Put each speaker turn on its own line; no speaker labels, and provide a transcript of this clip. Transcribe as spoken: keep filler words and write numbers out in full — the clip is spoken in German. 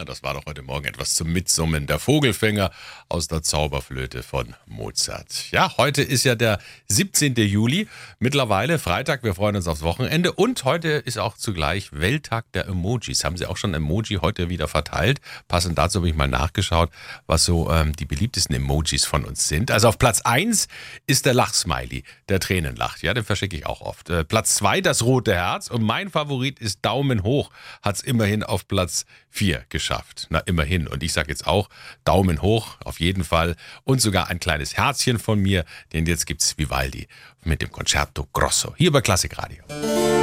Na, das war doch heute Morgen etwas zum Mitsummen. Der Vogelfänger aus der Zauberflöte von Mozart. Ja, heute ist ja der siebzehnten Juli, mittlerweile Freitag. Wir freuen uns aufs Wochenende. Und heute ist auch zugleich Welttag der Emojis. Haben Sie auch schon Emoji heute wieder verteilt? Passend dazu habe ich mal nachgeschaut, was so ähm, die beliebtesten Emojis von uns sind. Also auf Platz eins ist der Lachsmiley, der Tränen lacht. Ja, den verschicke ich auch oft. Äh, Platz zwei das rote Herz. Und mein Favorit ist Daumen hoch. Hat es immerhin auf Platz vier geschafft. Na, immerhin. Und ich sage jetzt auch Daumen hoch, auf jeden Fall. Und sogar ein kleines Herzchen von mir, denn jetzt gibt's Vivaldi mit dem Concerto Grosso. Hier bei Klassikradio.